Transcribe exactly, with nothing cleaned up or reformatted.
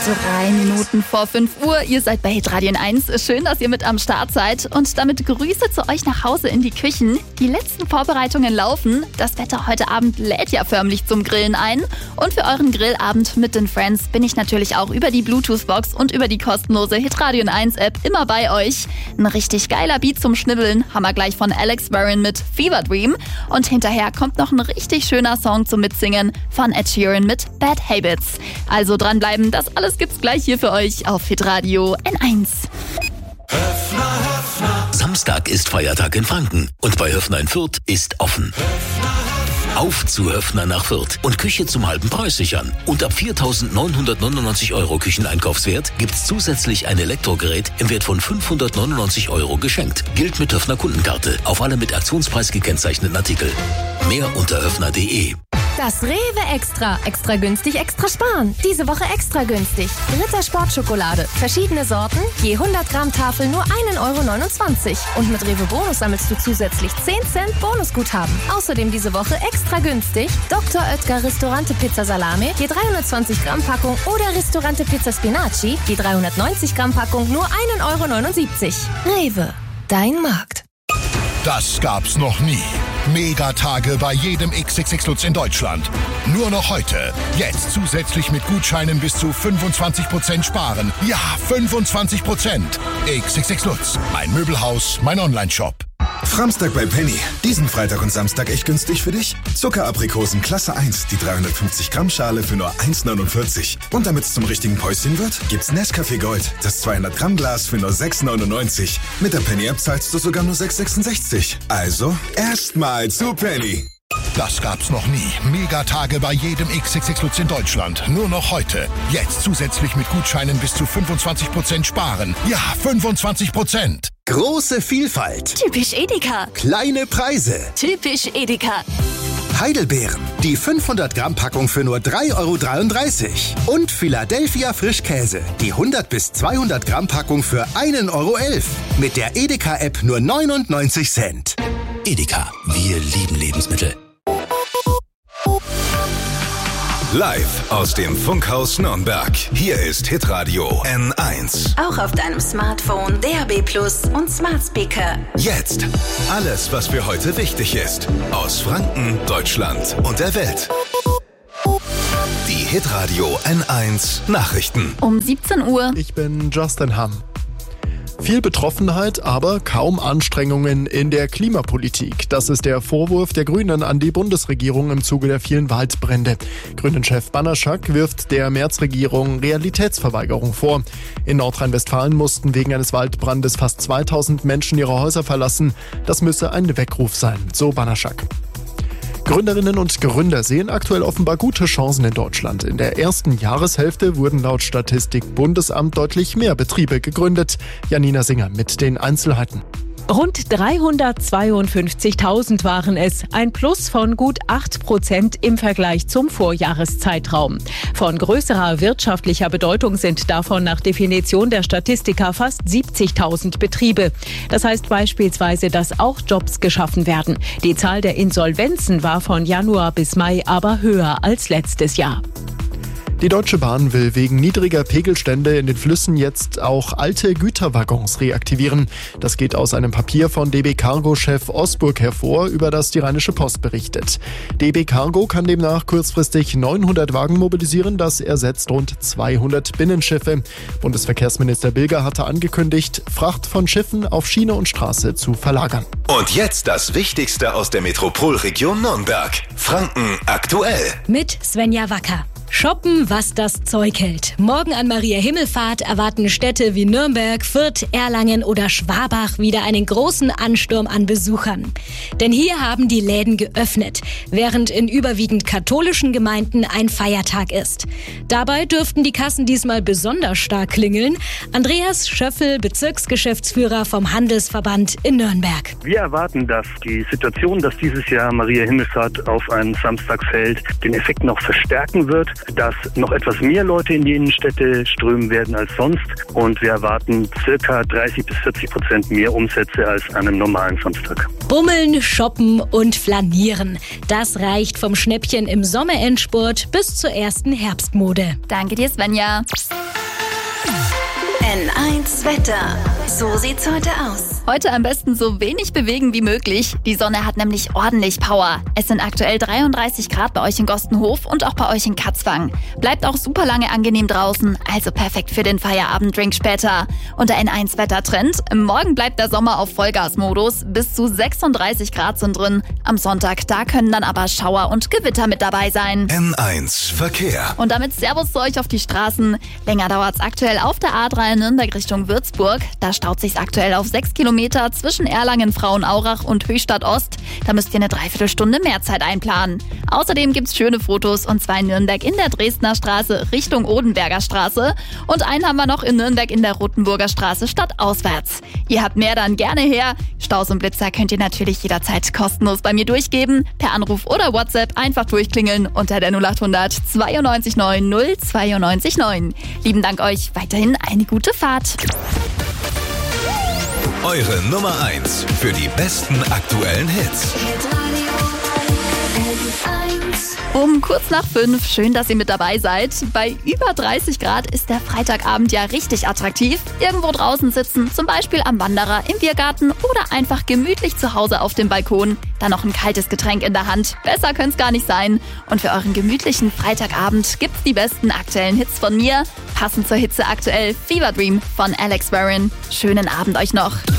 Drei Minuten vor fünf Uhr. Ihr seid bei Hitradio eins. Schön, dass ihr mit am Start seid. Und damit Grüße zu euch nach Hause in die Küchen. Die letzten Vorbereitungen laufen. Das Wetter heute Abend lädt ja förmlich zum Grillen ein. Und für euren Grillabend mit den Friends bin ich natürlich auch über die Bluetooth-Box und über die kostenlose Hitradio eins App immer bei euch. Ein richtig geiler Beat zum Schnibbeln haben wir gleich von Alex Warren mit Fever Dream. Und hinterher kommt noch ein richtig schöner Song zum Mitsingen von Ed Sheeran mit Bad Habits. Also dranbleiben, das alles gibt's gleich hier für euch auf Hitradio eins. Höffner, Höffner. Samstag ist Feiertag in Franken und bei Höffner in Fürth ist offen. Höffner, Höffner. Auf zu Höffner nach Fürth und Küche zum halben Preis sichern. Und ab viertausendneunhundertneunundneunzig Euro Kücheneinkaufswert gibt's zusätzlich ein Elektrogerät im Wert von fünfhundertneunundneunzig Euro geschenkt. Gilt mit Höffner Kundenkarte auf alle mit Aktionspreis gekennzeichneten Artikel. Mehr unter höffner punkt de. Das Rewe Extra. Extra günstig, extra sparen. Diese Woche extra günstig. Ritter Sportschokolade. Verschiedene Sorten. Je hundert Gramm Tafel nur ein Euro neunundzwanzig. Und mit Rewe Bonus sammelst du zusätzlich zehn Cent Bonusguthaben. Außerdem diese Woche extra günstig. Doktor Oetker Ristorante Pizza Salame. Je dreihundertzwanzig Gramm Packung. Oder Ristorante Pizza Spinaci. Je dreihundertneunzig Gramm Packung nur ein Euro neunundsiebzig. Rewe. Dein Markt. Das gab's noch nie. Megatage bei jedem X X X Lutz in Deutschland. Nur noch heute. Jetzt zusätzlich mit Gutscheinen bis zu fünfundzwanzig Prozent sparen. Ja, fünfundzwanzig Prozent. X X X Lutz. Mein Möbelhaus, mein Onlineshop. Framstag bei Penny. Diesen Freitag und Samstag echt günstig für dich? Zuckeraprikosen Klasse eins, die dreihundertfünfzig Gramm Schale für nur eins neunundvierzig. Und damit es zum richtigen Päuschen wird, gibt's Nescafé Gold, das zweihundert Gramm Glas für nur sechs neunundneunzig. Mit der Penny-App zahlst du sogar nur sechs sechsundsechzig. Also, erstmal zu Penny. Das gab's noch nie. Megatage bei jedem X X X Lutz in Deutschland. Nur noch heute. Jetzt zusätzlich mit Gutscheinen bis zu fünfundzwanzig Prozent sparen. Ja, fünfundzwanzig Prozent. Große Vielfalt. Typisch Edeka. Kleine Preise. Typisch Edeka. Heidelbeeren. Die fünfhundert Gramm Packung für nur drei Euro dreiunddreißig. Und Philadelphia Frischkäse. Die hundert bis zweihundert Gramm Packung für ein Euro elf. Mit der Edeka-App nur neunundneunzig Cent. Edeka, wir lieben Lebensmittel. Live aus dem Funkhaus Nürnberg. Hier ist Hitradio N eins. Auch auf deinem Smartphone, D A B Plus und Smart Speaker. Jetzt alles, was für heute wichtig ist. Aus Franken, Deutschland und der Welt. Die Hitradio N eins Nachrichten. Um siebzehn Uhr. Ich bin Justin Hamm. Viel Betroffenheit, aber kaum Anstrengungen in der Klimapolitik. Das ist der Vorwurf der Grünen an die Bundesregierung im Zuge der vielen Waldbrände. Grünen-Chef Banaschak wirft der Merz-Regierung Realitätsverweigerung vor. In Nordrhein-Westfalen mussten wegen eines Waldbrandes fast zweitausend Menschen ihre Häuser verlassen. Das müsse ein Weckruf sein, so Banaschak. Gründerinnen und Gründer sehen aktuell offenbar gute Chancen in Deutschland. In der ersten Jahreshälfte wurden laut Statistik Bundesamt deutlich mehr Betriebe gegründet. Janina Singer mit den Einzelheiten. Rund dreihundertzweiundfünfzigtausend waren es, ein Plus von gut acht Prozent im Vergleich zum Vorjahreszeitraum. Von größerer wirtschaftlicher Bedeutung sind davon nach Definition der Statistiker fast siebzigtausend Betriebe. Das heißt beispielsweise, dass auch Jobs geschaffen werden. Die Zahl der Insolvenzen war von Januar bis Mai aber höher als letztes Jahr. Die Deutsche Bahn will wegen niedriger Pegelstände in den Flüssen jetzt auch alte Güterwaggons reaktivieren. Das geht aus einem Papier von D B Cargo-Chef Osburg hervor, über das die Rheinische Post berichtet. D B Cargo kann demnach kurzfristig neunhundert Wagen mobilisieren, das ersetzt rund zweihundert Binnenschiffe. Bundesverkehrsminister Bilger hatte angekündigt, Fracht von Schiffen auf Schiene und Straße zu verlagern. Und jetzt das Wichtigste aus der Metropolregion Nürnberg. Franken aktuell. Mit Svenja Wacker. Shoppen, was das Zeug hält. Morgen an Maria Himmelfahrt erwarten Städte wie Nürnberg, Fürth, Erlangen oder Schwabach wieder einen großen Ansturm an Besuchern. Denn hier haben die Läden geöffnet, während in überwiegend katholischen Gemeinden ein Feiertag ist. Dabei dürften die Kassen diesmal besonders stark klingeln. Andreas Schöffel, Bezirksgeschäftsführer vom Handelsverband in Nürnberg. Wir erwarten, dass die Situation, dass dieses Jahr Maria Himmelfahrt auf einen Samstag fällt, den Effekt noch verstärken wird, dass noch etwas mehr Leute in die Innenstädte strömen werden als sonst und wir erwarten circa dreißig bis vierzig Prozent mehr Umsätze als an einem normalen Samstag. Bummeln, shoppen und flanieren. Das reicht vom Schnäppchen im Sommerendspurt bis zur ersten Herbstmode. Danke dir, Svenja. N eins Wetter. So sieht's heute aus. Heute am besten so wenig bewegen wie möglich. Die Sonne hat nämlich ordentlich Power. Es sind aktuell dreiunddreißig Grad bei euch in Gostenhof und auch bei euch in Katzwang. Bleibt auch super lange angenehm draußen, also perfekt für den Feierabenddrink später. Und der N eins Wettertrend. Morgen bleibt der Sommer auf Vollgasmodus. Bis zu sechsunddreißig Grad sind drin. Am Sonntag, da können dann aber Schauer und Gewitter mit dabei sein. N eins Verkehr. Und damit Servus zu euch auf die Straßen. Länger dauert's aktuell auf der A drei Nürnberg Richtung Würzburg. Da staut sich's aktuell auf sechs Kilometer zwischen Erlangen, Frauenaurach und Höchstadt Ost. Da müsst ihr eine Dreiviertelstunde mehr Zeit einplanen. Außerdem gibt's schöne Fotos und zwar in Nürnberg in der Dresdner Straße Richtung Odenberger Straße. Und einen haben wir noch in Nürnberg in der Rotenburger Straße stadtauswärts. Ihr habt mehr, dann gerne her. Staus und Blitzer könnt ihr natürlich jederzeit kostenlos bei mir durchgeben. Per Anruf oder WhatsApp einfach durchklingeln unter der null achthundert zweiundneunzig neun null zweiundneunzig neun. Lieben Dank euch. Weiterhin eine gute Fahrt. Eure Nummer eins für die besten aktuellen Hits. Um kurz nach fünf, schön, dass ihr mit dabei seid. Bei über dreißig Grad ist der Freitagabend ja richtig attraktiv. Irgendwo draußen sitzen, zum Beispiel am Wanderer, im Biergarten oder einfach gemütlich zu Hause auf dem Balkon. Dann noch ein kaltes Getränk in der Hand. Besser könnte es gar nicht sein. Und für euren gemütlichen Freitagabend gibt's die besten aktuellen Hits von mir. Passend zur Hitze aktuell Fever Dream von Alex Warren. Schönen Abend euch noch.